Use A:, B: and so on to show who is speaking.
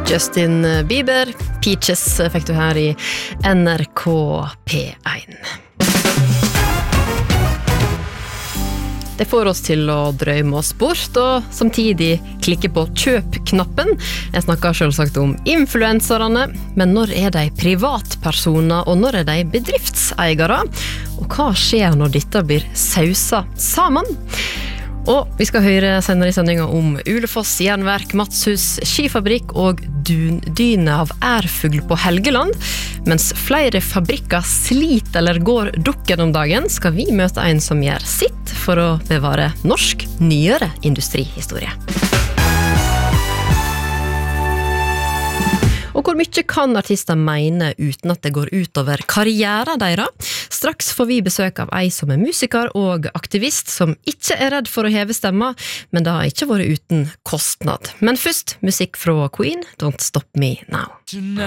A: Justin Bieber, Peaches fikk du her I NRK P1. Det får oss til å drømme oss bort, og samtidig klikke på kjøp-knappen. Jeg snakker selvsagt om influenserne, men når de privatpersoner, og når de bedriftseiere? Og hva skjer når dette blir sausa sammen? Og vi skal høre senere I sendingen om Ulefoss, Jernverk, Matshus, Skifabrikk og dundyne av ærfugl på Helgeland. Mens flere fabrikker sliter eller går dukken om dagen, skal vi møte en som gjør sitt for å bevare norsk nyere industrihistorie. Og hvor mye kan artister mene uten at det går ut over karrieren deres? Straks får vi besøk av ei som musiker og aktivist som ikke redd for å heve stemma, men det har ikke vært uten kostnad. Men først musikk fra Queen, Don't Stop Me Now.
B: Tonight